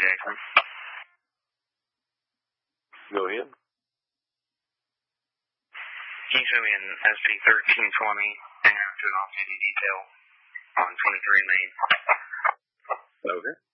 Jason. Go ahead. Can you show me an SC-1320 and to an off-duty detail on 23 Main? Okay.